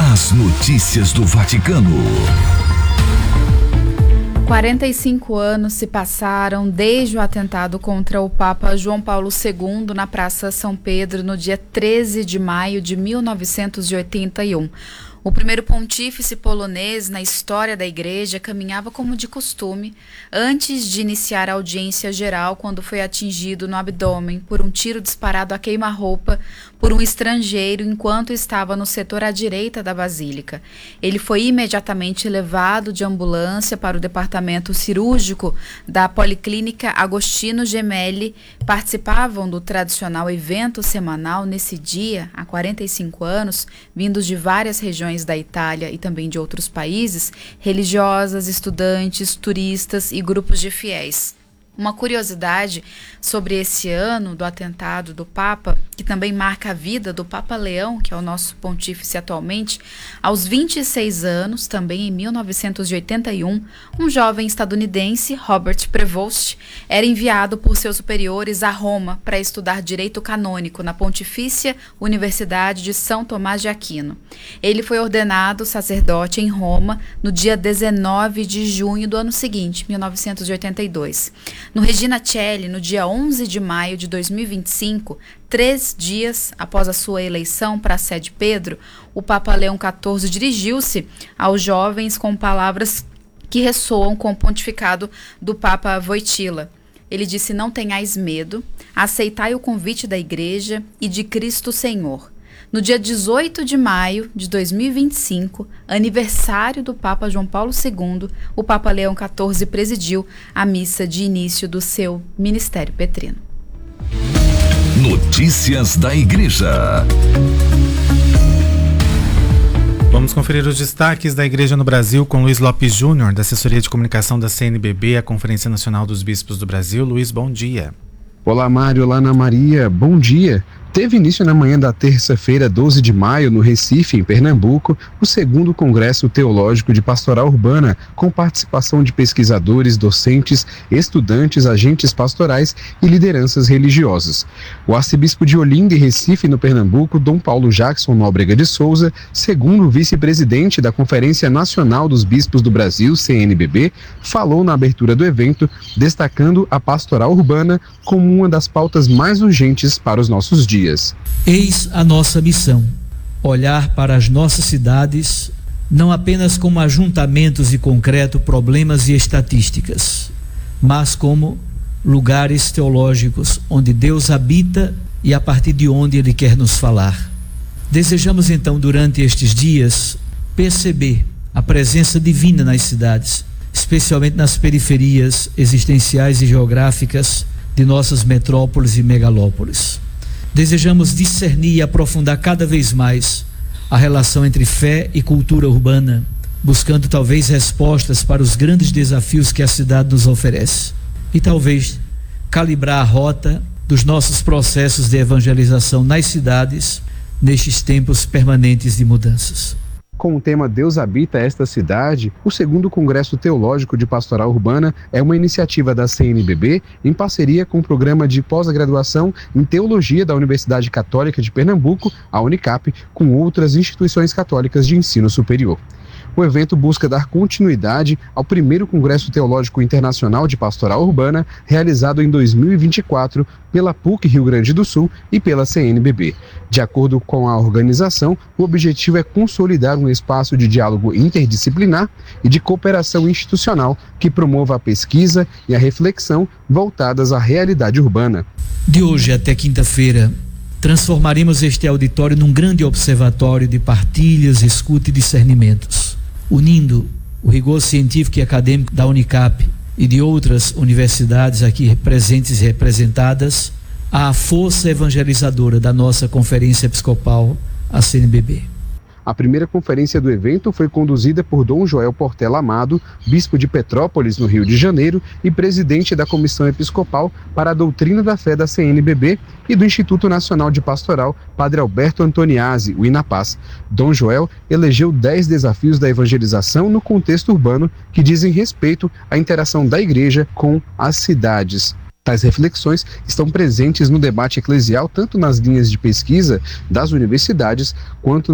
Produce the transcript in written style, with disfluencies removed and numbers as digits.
As notícias do Vaticano. 45 anos se passaram desde o atentado contra o Papa João Paulo II na Praça São Pedro no dia 13 de maio de 1981. O primeiro pontífice polonês na história da igreja caminhava como de costume, antes de iniciar a audiência geral, quando foi atingido no abdômen por um tiro disparado a queima-roupa por um estrangeiro enquanto estava no setor à direita da basílica. Ele foi imediatamente levado de ambulância para o departamento cirúrgico da Policlínica Agostino Gemelli. Participavam do tradicional evento semanal nesse dia, há 45 anos, vindos de várias regiões da Itália e também de outros países, religiosas, estudantes, turistas e grupos de fiéis. Uma curiosidade sobre esse ano do atentado do Papa, que também marca a vida do Papa Leão, que é o nosso pontífice atualmente, aos 26 anos, também em 1981, um jovem estadunidense, Robert Prevost, era enviado por seus superiores a Roma para estudar direito canônico na Pontifícia Universidade de São Tomás de Aquino. Ele foi ordenado sacerdote em Roma no dia 19 de junho do ano seguinte, 1982. No Regina Coeli, no dia 11 de maio de 2025, 3 dias após a sua eleição para a sede Pedro, o Papa Leão XIV dirigiu-se aos jovens com palavras que ressoam com o pontificado do Papa Wojtyła. Ele disse: "Não tenhais medo, aceitai o convite da Igreja e de Cristo Senhor." No dia 18 de maio de 2025, aniversário do Papa João Paulo II, o Papa Leão XIV presidiu a missa de início do seu ministério petrino. Notícias da Igreja. Vamos conferir os destaques da Igreja no Brasil com Luiz Lopes Júnior, da Assessoria de Comunicação da CNBB, a Conferência Nacional dos Bispos do Brasil. Luiz, bom dia. Olá, Mário. Olá, Ana Maria. Bom dia. Teve início na manhã da terça-feira, 12 de maio, no Recife, em Pernambuco, o 2º Congresso Teológico de Pastoral Urbana, com participação de pesquisadores, docentes, estudantes, agentes pastorais e lideranças religiosas. O arcebispo de Olinda e Recife, no Pernambuco, Dom Paulo Jackson Nóbrega de Souza, segundo vice-presidente da Conferência Nacional dos Bispos do Brasil, CNBB, falou na abertura do evento, destacando a pastoral urbana como uma das pautas mais urgentes para os nossos dias. Eis a nossa missão: olhar para as nossas cidades não apenas como ajuntamentos de concreto problemas e estatísticas, mas como lugares teológicos onde Deus habita e a partir de onde Ele quer nos falar. Desejamos então, durante estes dias, perceber a presença divina nas cidades, especialmente nas periferias existenciais e geográficas de nossas metrópoles e megalópolis. Desejamos discernir e aprofundar cada vez mais a relação entre fé e cultura urbana, buscando talvez respostas para os grandes desafios que a cidade nos oferece e talvez calibrar a rota dos nossos processos de evangelização nas cidades nestes tempos permanentes de mudanças. Com o tema Deus habita esta cidade, o 2º Congresso Teológico de Pastoral Urbana é uma iniciativa da CNBB em parceria com o Programa de Pós-Graduação em Teologia da Universidade Católica de Pernambuco, a Unicap, com outras instituições católicas de ensino superior. O evento busca dar continuidade ao primeiro Congresso Teológico Internacional de Pastoral Urbana, realizado em 2024 pela PUC Rio Grande do Sul e pela CNBB. De acordo com a organização, o objetivo é consolidar um espaço de diálogo interdisciplinar e de cooperação institucional que promova a pesquisa e a reflexão voltadas à realidade urbana. De hoje até quinta-feira, transformaremos este auditório num grande observatório de partilhas, escuta e discernimentos, unindo o rigor científico e acadêmico da Unicap e de outras universidades aqui presentes e representadas à força evangelizadora da nossa Conferência Episcopal, a CNBB. A primeira conferência do evento foi conduzida por Dom Joel Portela Amado, bispo de Petrópolis, no Rio de Janeiro, e presidente da Comissão Episcopal para a Doutrina da Fé da CNBB e do Instituto Nacional de Pastoral, Padre Alberto Antoniazzi, o INAPAS. Dom Joel elegeu 10 desafios da evangelização no contexto urbano que dizem respeito à interação da Igreja com as cidades. Tais reflexões estão presentes no debate eclesial tanto nas linhas de pesquisa das universidades quanto